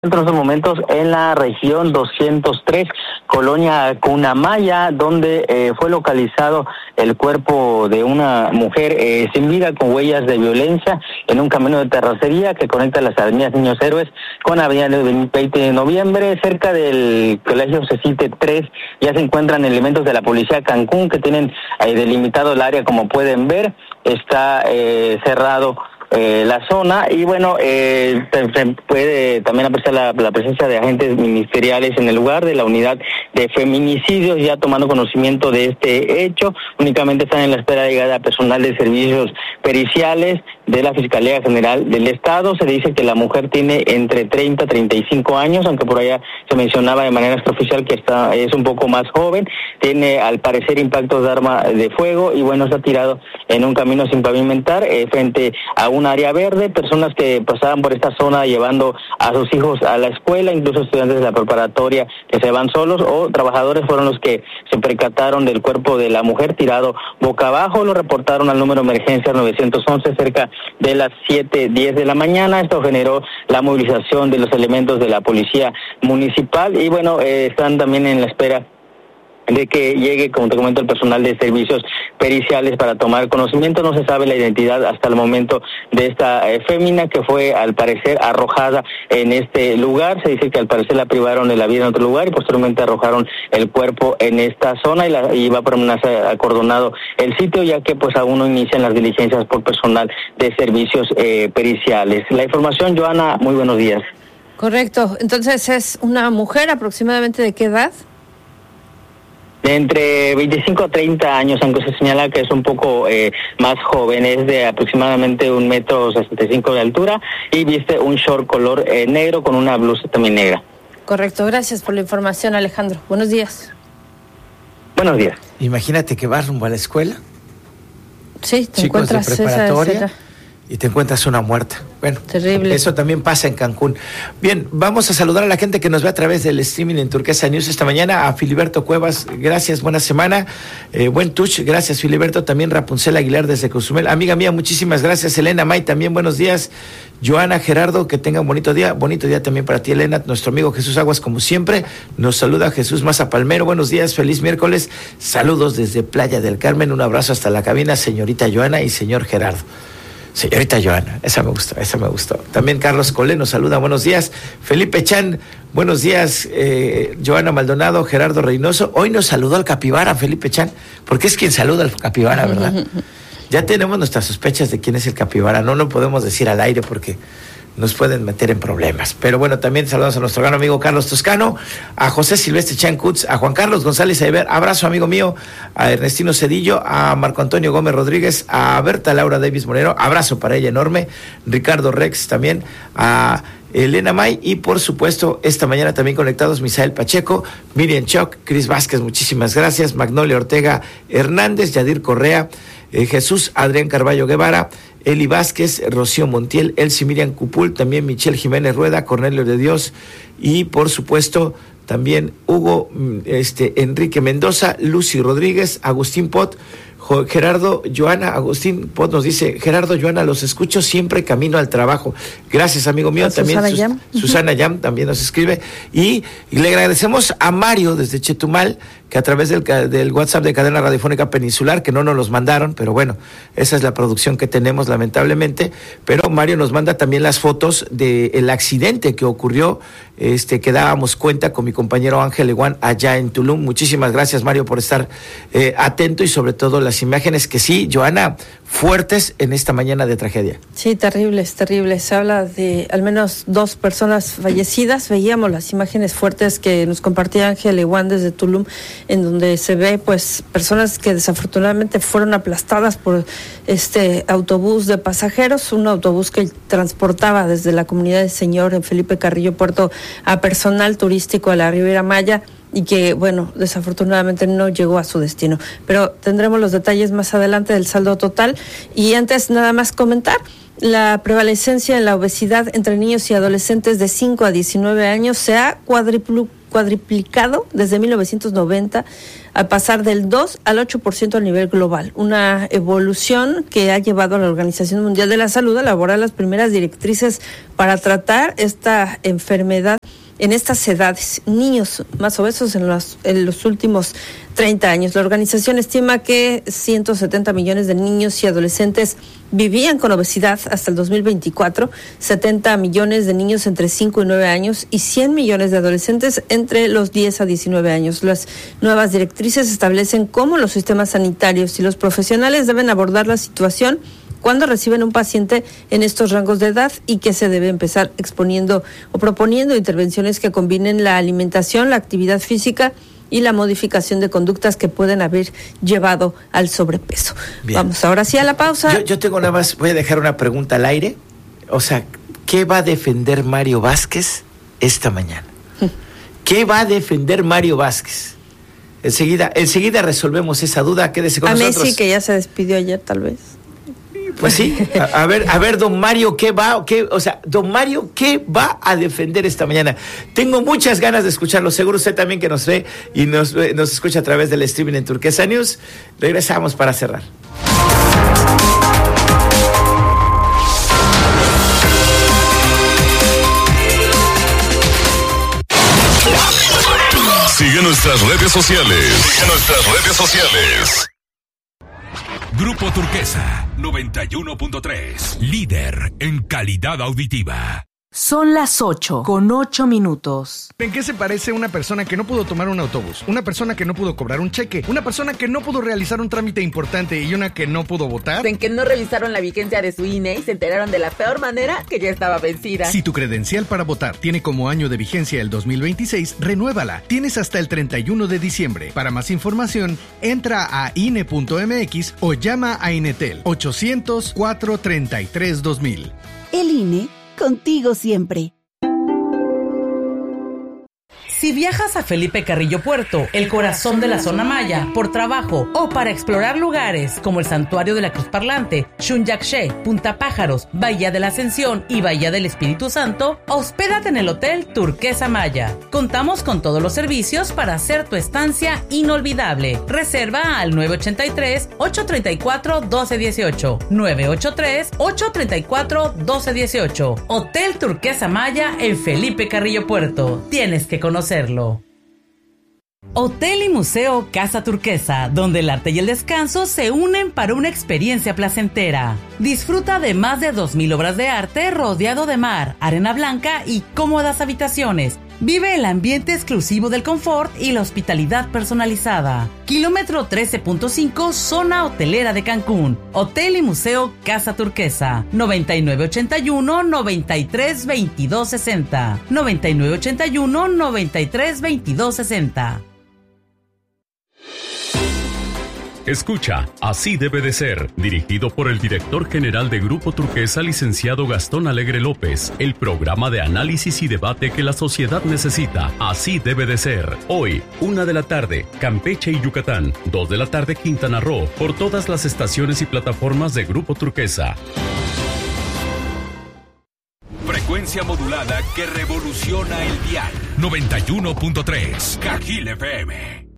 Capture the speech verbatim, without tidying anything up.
En estos momentos en la región doscientos tres, Colonia Cunamaya, donde eh, fue localizado el cuerpo de una mujer eh, sin vida con huellas de violencia en un camino de terracería que conecta las avenidas Niños Héroes con avenida veinte de noviembre. Cerca del colegio Cecite tres ya se encuentran elementos de la policía Cancún que tienen eh, delimitado el área, como pueden ver. Está eh, cerrado Eh, la zona y bueno, eh, se puede también apreciar la, la presencia de agentes ministeriales en el lugar de la unidad de feminicidios, ya tomando conocimiento de este hecho. Únicamente están en la espera de llegada personal de servicios periciales de la Fiscalía General del Estado. Se dice que la mujer tiene entre treinta y treinta y cinco años, aunque por allá se mencionaba de manera extraoficial que está es un poco más joven. Tiene al parecer impactos de arma de fuego y bueno, está tirado en un camino sin pavimentar eh, frente a un área verde. Personas que pasaban por esta zona llevando a sus hijos a la escuela, incluso estudiantes de la preparatoria que se van solos o trabajadores fueron los que se percataron del cuerpo de la mujer tirado boca abajo. Lo reportaron al número de emergencias nueve once cerca de las siete diez de la mañana. Esto generó la movilización de los elementos de la policía municipal y bueno, eh, están también en la espera de que llegue, como te comento, el personal de servicios periciales para tomar conocimiento. No se sabe la identidad hasta el momento de esta eh, fémina que fue al parecer arrojada en este lugar. Se dice que al parecer la privaron de la vida en otro lugar y posteriormente arrojaron el cuerpo en esta zona y, la, y va a permanecer acordonado el sitio, ya que pues aún no inician las diligencias por personal de servicios eh, periciales. La información, Joana, muy buenos días. Correcto, entonces es una mujer aproximadamente ¿de qué edad? De entre veinticinco a treinta años, aunque se señala que es un poco eh, más joven, es de aproximadamente un metro sesenta y cinco de altura y viste un short color eh, negro con una blusa también negra. Correcto, gracias por la información, Alejandro. Buenos días. Buenos días. Imagínate que vas rumbo a la escuela. Sí, te chicos encuentras de preparatoria esa, esa... y te encuentras una muerta. Bueno, terrible. Eso también pasa en Cancún. Bien, vamos a saludar a la gente que nos ve a través del streaming en Turquesa News esta mañana. A Filiberto Cuevas, gracias, buena semana. Eh, buen touch, gracias Filiberto. También Rapunzel Aguilar desde Cozumel. Amiga mía, muchísimas gracias. Elena May, también buenos días. Joana, Gerardo, que tengan un bonito día. Bonito día también para ti, Elena. Nuestro amigo Jesús Aguas, como siempre, nos saluda Jesús Maza Palmero. Buenos días, feliz miércoles. Saludos desde Playa del Carmen. Un abrazo hasta la cabina, señorita Joana y señor Gerardo. Señorita Joana, esa me gustó, esa me gustó. También Carlos Colé nos saluda, buenos días. Felipe Chan, buenos días. Eh, Joana Maldonado, Gerardo Reynoso. Hoy nos saludó al capibara, Felipe Chan, porque es quien saluda al capibara, ¿verdad? Ya tenemos nuestras sospechas de quién es el capibara, no lo podemos decir al aire porque nos pueden meter en problemas. Pero bueno, también saludamos a nuestro gran amigo Carlos Toscano, a José Silvestre Chancutz, a Juan Carlos González Aiber, abrazo amigo mío, a Ernestino Cedillo, a Marco Antonio Gómez Rodríguez, a Berta Laura Davis Moreno, abrazo para ella enorme, Ricardo Rex también, a Elena May y por supuesto esta mañana también conectados Misael Pacheco, Miriam Choc, Cris Vázquez, muchísimas gracias, Magnolia Ortega Hernández, Yadir Correa, eh, Jesús Adrián Carballo Guevara, Eli Vázquez, Rocío Montiel, Elsie Miriam Cupul, también Michelle Jiménez Rueda, Cornelio de Dios y por supuesto también Hugo, este, Enrique Mendoza, Lucy Rodríguez, Agustín Pot, Gerardo, Joana, Agustín Pot nos dice, Gerardo, Joana, los escucho siempre camino al trabajo. Gracias, amigo mío. También Susana Sus, Yam. Susana Yam también nos escribe. Y, y le agradecemos a Mario desde Chetumal, que a través del, del WhatsApp de Cadena Radiofónica Peninsular, que no nos los mandaron, pero bueno, esa es la producción que tenemos lamentablemente, pero Mario nos manda también las fotos del accidente que ocurrió, este, que dábamos cuenta con mi compañero Ángel Iguán allá en Tulum. Muchísimas gracias, Mario, por estar eh, atento y sobre todo las imágenes que sí, Joana, fuertes en esta mañana de tragedia. Sí, terribles, terribles. Se habla de al menos dos personas fallecidas. Veíamos las imágenes fuertes que nos compartía Ángel Iguán desde Tulum, en donde se ve pues personas que desafortunadamente fueron aplastadas por este autobús de pasajeros, un autobús que transportaba desde la comunidad de Señor en Felipe Carrillo Puerto a personal turístico a la Riviera Maya y que, bueno, desafortunadamente no llegó a su destino. Pero tendremos los detalles más adelante del saldo total. Y antes nada más comentar, la prevalecencia en la obesidad entre niños y adolescentes de cinco a diecinueve años se ha cuadriplu- cuadriplicado desde mil novecientos noventa al pasar del dos al ocho por ciento a nivel global. Una evolución que ha llevado a la Organización Mundial de la Salud a elaborar las primeras directrices para tratar esta enfermedad en estas edades, niños más obesos en los, en los últimos treinta años. La organización estima que ciento setenta millones de niños y adolescentes vivían con obesidad hasta el dos mil veinticuatro, setenta millones de niños entre cinco y nueve años y cien millones de adolescentes entre los diez a diecinueve años. Las nuevas directrices establecen cómo los sistemas sanitarios y los profesionales deben abordar la situación cuando reciben un paciente en estos rangos de edad y que se debe empezar exponiendo o proponiendo intervenciones que combinen la alimentación, la actividad física y la modificación de conductas que pueden haber llevado al sobrepeso. Bien. Vamos ahora sí a la pausa. Yo, yo tengo nada más, voy a dejar una pregunta al aire. O sea, ¿qué va a defender Mario Vázquez esta mañana? ¿Qué va a defender Mario Vázquez? Enseguida, enseguida resolvemos esa duda. Quédese con a nosotros. A Messi, que ya se despidió ayer, tal vez. Pues sí, a, a ver, a ver, don Mario, ¿qué va, qué, o sea, don Mario, qué va a defender esta mañana? Tengo muchas ganas de escucharlo, seguro usted también que nos ve y nos, nos escucha a través del streaming en Turquesa News. Regresamos para cerrar. Sigue nuestras redes sociales. Sigue nuestras redes sociales. Grupo Turquesa, noventa y uno punto tres. Líder en calidad auditiva. Son las ocho, con ocho minutos. ¿En qué se parece una persona que no pudo tomar un autobús? Una persona que no pudo cobrar un cheque. Una persona que no pudo realizar un trámite importante y una que no pudo votar. En que no revisaron la vigencia de su I N E y se enteraron de la peor manera que ya estaba vencida. Si tu credencial para votar tiene como año de vigencia el dos mil veintiséis, renuévala. Tienes hasta el treinta y uno de diciembre. Para más información, entra a I N E punto M X o llama a Inetel ochocientos, cuatro treinta y tres, dos mil. El I N E, contigo siempre. Si viajas a Felipe Carrillo Puerto, el corazón de la zona maya, por trabajo o para explorar lugares como el Santuario de la Cruz Parlante, Xunyaxé, Punta Pájaros, Bahía de la Ascensión y Bahía del Espíritu Santo, hospédate en el Hotel Turquesa Maya. Contamos con todos los servicios para hacer tu estancia inolvidable. Reserva al nueve ocho tres, ocho tres cuatro, uno dos uno ocho, nueve ocho tres, ocho tres cuatro, uno dos uno ocho. Hotel Turquesa Maya en Felipe Carrillo Puerto. Tienes que conocer Hotel y Museo Casa Turquesa, donde el arte y el descanso se unen para una experiencia placentera. Disfruta de más de dos mil obras de arte rodeado de mar, arena blanca y cómodas habitaciones. Vive el ambiente exclusivo del confort y la hospitalidad personalizada. Kilómetro trece punto cinco, zona hotelera de Cancún. Hotel y Museo Casa Turquesa. noventa y nueve ochenta y uno, noventa y tres, veintidós sesenta. noventa y nueve ochenta y uno, noventa y tres, veintidós sesenta. Escucha, Así debe de ser, dirigido por el director general de Grupo Turquesa, licenciado Gastón Alegre López, el programa de análisis y debate que la sociedad necesita. Así debe de ser. Hoy, una de la tarde, Campeche y Yucatán, dos de la tarde, Quintana Roo, por todas las estaciones y plataformas de Grupo Turquesa. Frecuencia modulada que revoluciona el dial. noventa y uno punto tres, Cajil F M.